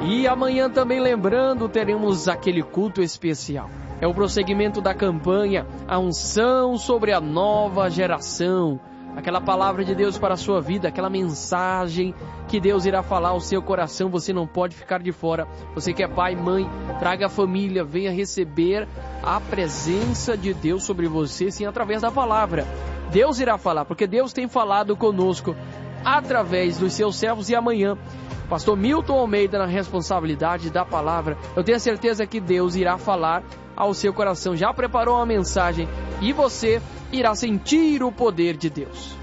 E amanhã também, lembrando, teremos aquele culto especial. É o prosseguimento da campanha, a unção sobre a nova geração. Aquela palavra de Deus para a sua vida, aquela mensagem que Deus irá falar ao seu coração, você não pode ficar de fora. Você que é pai, mãe, traga a família, venha receber a presença de Deus sobre você, sim, através da palavra. Deus irá falar, porque Deus tem falado conosco através dos seus servos. E amanhã, pastor Milton Almeida na responsabilidade da palavra. Eu tenho certeza que Deus irá falar ao seu coração, já preparou uma mensagem e você irá sentir o poder de Deus.